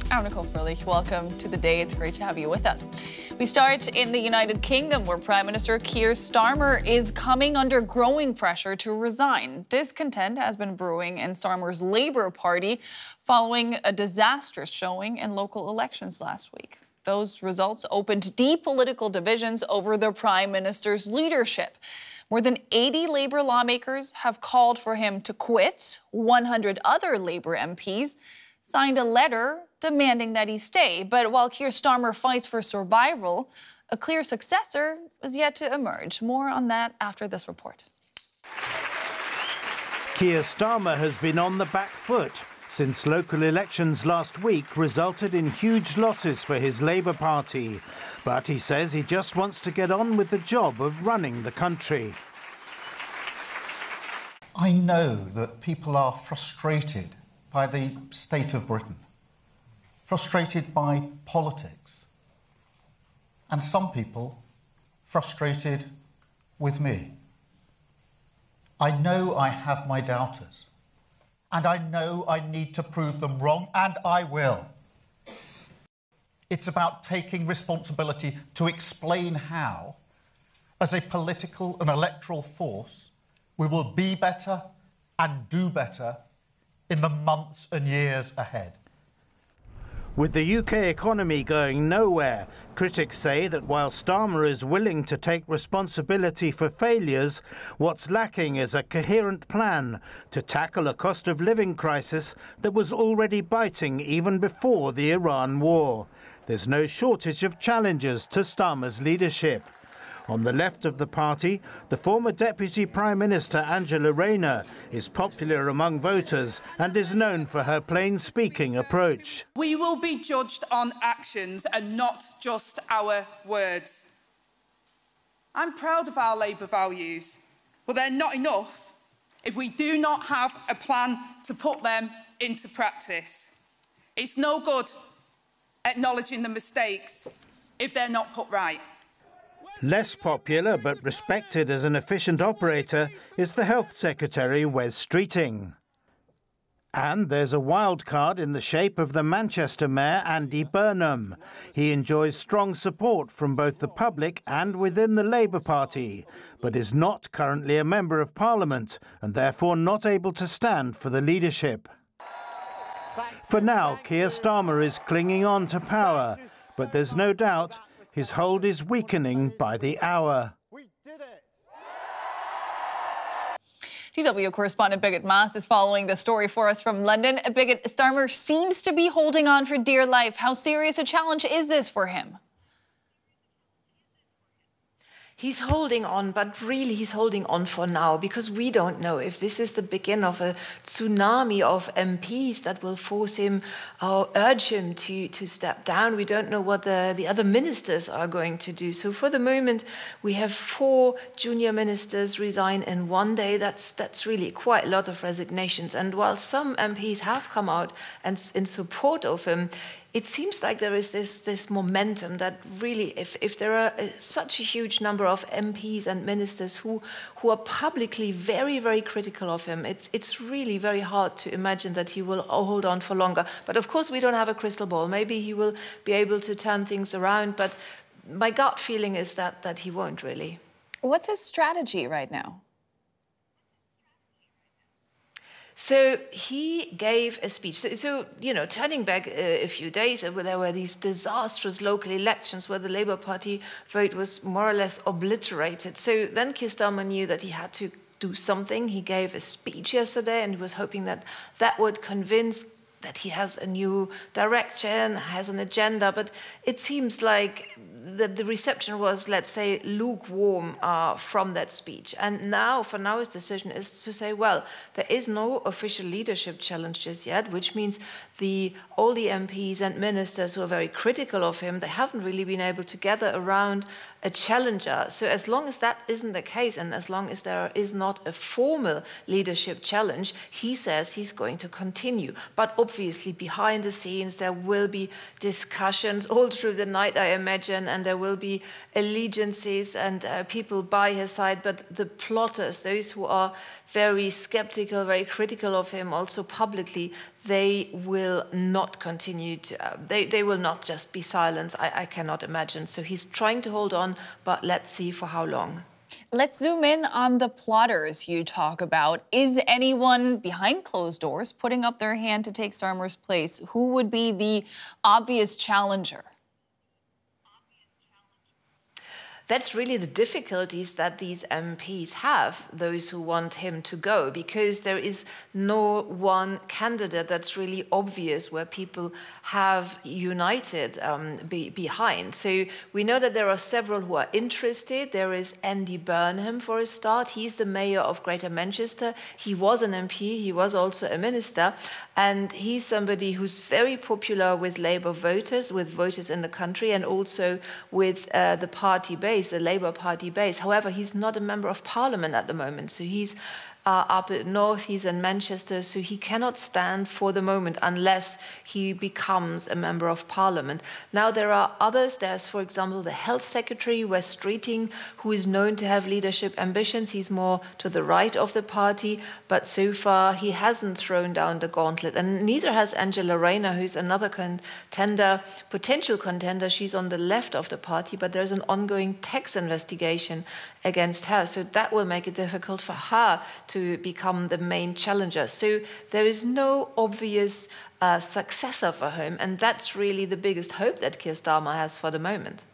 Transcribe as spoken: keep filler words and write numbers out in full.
I'm Nicole Froelich. Welcome to The Day. It's great to have you with us. We start in the United Kingdom, where Prime Minister Keir Starmer is coming under growing pressure to resign. Discontent has been brewing in Starmer's Labour Party following a disastrous showing in local elections last week. Those results opened deep political divisions over the Prime Minister's leadership. More than eighty Labour lawmakers have called for him to quit. one hundred other Labour M Ps signed a letter demanding that he stay. But while Keir Starmer fights for survival, a clear successor is yet to emerge. More on that after this report. Keir Starmer has been on the back foot since local elections last week resulted in huge losses for his Labour Party. But he says he just wants to get on with the job of running the country. I know that people are frustrated by the state of Britain, frustrated by politics, and some people frustrated with me. I know I have my doubters, and I know I need to prove them wrong, and I will. It's about taking responsibility to explain how, as a political and electoral force, we will be better and do better in the months and years ahead. With the U K economy going nowhere, critics say that while Starmer is willing to take responsibility for failures, what's lacking is a coherent plan to tackle a cost of living crisis that was already biting even before the Iran war. There's no shortage of challenges to Starmer's leadership. On the left of the party, the former Deputy Prime Minister Angela Rayner is popular among voters and is known for her plain-speaking approach. We will be judged on actions and not just our words. I'm proud of our Labour values, but they're not enough if we do not have a plan to put them into practice. It's no good acknowledging the mistakes if they're not put right. Less popular but respected as an efficient operator is the Health Secretary Wes Streeting. And there's a wild card in the shape of the Manchester Mayor Andy Burnham. He enjoys strong support from both the public and within the Labour Party, but is not currently a Member of Parliament and therefore not able to stand for the leadership. For now, Keir Starmer is clinging on to power, but there's no doubt his hold is weakening by the hour. D W correspondent Birgit Maas is following the story for us from London. Birgit, Starmer seems to be holding on for dear life. How serious a challenge is this for him? He's holding on, but really he's holding on for now, because we don't know if this is the beginning of a tsunami of M Ps that will force him or urge him to, to step down. We don't know what the, the other ministers are going to do. So for the moment, we have four junior ministers resign in one day. That's, that's really quite a lot of resignations. And while some M Ps have come out and in support of him, it seems like there is this, this momentum that really, if, if there are uh, such a huge number of M Ps and ministers who, who are publicly very, very critical of him, it's, it's really very hard to imagine that he will hold on for longer. But of course, we don't have a crystal ball. Maybe he will be able to turn things around, but my gut feeling is that, that he won't really. What's his strategy right now? So he gave a speech. So, so you know, turning back a, a few days, there were these disastrous local elections where the Labour Party vote was more or less obliterated. So then Keir Starmer knew that he had to do something. He gave a speech yesterday and he was hoping that that would convince that he has a new direction, has an agenda. But it seems like the, the reception was, let's say, lukewarm uh, from that speech. And now, for now, his decision is to say, well, there is no official leadership challenge just yet, which means the all the M Ps and ministers who are very critical of him, they haven't really been able to gather around a challenger. So as long as that isn't the case, and as long as there is not a formal leadership challenge, he says he's going to continue. But obviously behind the scenes there will be discussions all through the night, I imagine, and there will be allegiances and uh, people by his side, but the plotters, those who are very skeptical, very critical of him, also publicly, they will not continue to, uh, they, they will not just be silenced, I, I cannot imagine. So he's trying to hold on, but let's see for how long. Let's zoom in on the plotters you talk about. Is anyone behind closed doors putting up their hand to take Starmer's place? Who would be the obvious challenger? That's really the difficulties that these M Ps have, those who want him to go, because there is no one candidate that's really obvious where people have united um, be, behind. So we know that there are several who are interested. There is Andy Burnham, for a start. He's the mayor of Greater Manchester. He was an M P. He was also a minister. And he's somebody who's very popular with Labour voters, with voters in the country, and also with uh, the party base, the Labour Party base. However, he's not a member of Parliament at the moment, so he's uh, up at north, he's in Manchester, so he cannot stand for the moment unless he becomes a member of Parliament. Now, there are others. There's, for example, the Health Secretary, Wes Streeting, who is known to have leadership ambitions. He's more to the right of the party, but so far he hasn't thrown down the gauntlet. And neither has Angela Rayner, who's another contender, potential contender. She's on the left of the party, but there's an ongoing tax investigation against her. So that will make it difficult for her to become the main challenger. So there is no obvious uh, successor for him, and that's really the biggest hope that Keir Starmer has for the moment.